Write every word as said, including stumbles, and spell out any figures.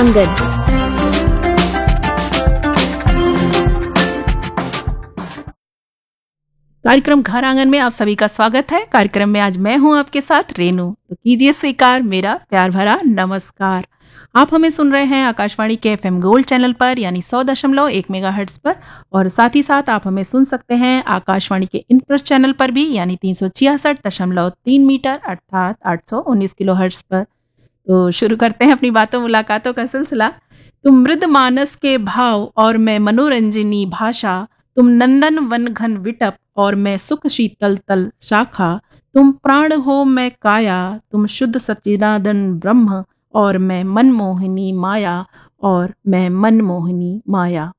आंगन। कार्यक्रम घर आंगन में आप सभी का स्वागत है। कार्यक्रम में आज मैं हूं आपके साथ रेनू। तो कीजिए स्वीकार मेरा प्यार भरा नमस्कार। आप हमें सुन रहे हैं आकाशवाणी के एफएम गोल्ड चैनल पर यानी सौ दशमलव एक मेगाहर्ट्ज पर, और साथ ही साथ आप हमें सुन सकते हैं आकाशवाणी के इनप्रेस चैनल पर भी यानी तीन सौ छियासठ दशमलव तीन मीटर अर्थात आठ सौ उन्नीस किलो हर्ट्ज पर। तो शुरू करते हैं अपनी बातों मुलाकातों का सिलसिला। तुम मृद मानस के भाव और मैं मनोरंजनी भाषा, तुम नंदन वन घन विटप और मैं सुख शीतल तल शाखा, तुम प्राण हो मैं काया, तुम शुद्ध सच्चिदानंद ब्रह्म और मैं मनमोहिनी माया और मैं मनमोहिनी माया।